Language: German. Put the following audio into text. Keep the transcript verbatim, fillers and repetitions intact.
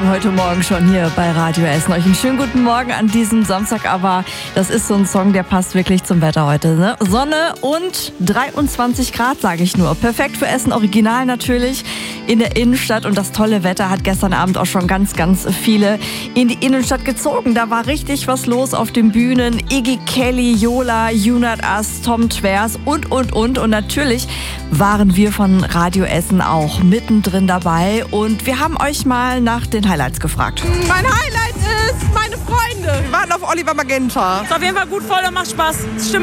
heute Morgen schon hier bei Radio Essen. Euch einen schönen guten Morgen an diesem Samstag, aber das ist so ein Song, der passt wirklich zum Wetter heute. Ne? Sonne und dreiundzwanzig Grad, sage ich nur. Perfekt für Essen, original natürlich in der Innenstadt. Und das tolle Wetter hat gestern Abend auch schon ganz, ganz viele in die Innenstadt gezogen. Da war richtig was los auf den Bühnen. Iggy Kelly, Yola, Junat As, Tom Tvers und, und, und. Und natürlich waren wir von Radio Essen auch mittendrin dabei. Und wir haben euch mal nach den Highlights gefragt. Mein Highlight ist meine Freunde. Wir warten auf Oliver Magenta. Ist auf jeden Fall gut voll und macht Spaß. Stimme